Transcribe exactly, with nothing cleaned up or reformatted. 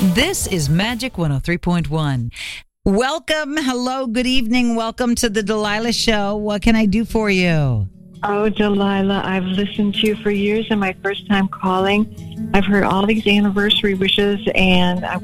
This is Magic one oh three point one. Welcome. Hello. Good evening. Welcome to the Delilah Show. What can I do for you? Oh, Delilah, I've listened to you for years and my first time calling. I've heard all these anniversary wishes, and I